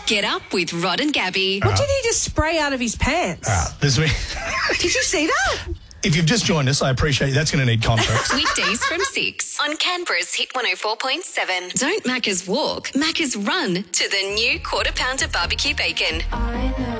Get up with Rod and Gabby. What did he just spray out of his pants? This week. Did you see that? If you've just joined us, I appreciate you. That's going to need context. Weekdays from 6 on Canberra's Hit 104.7. Don't Macca's walk, Macca's run to the new Quarter Pounder barbecue bacon.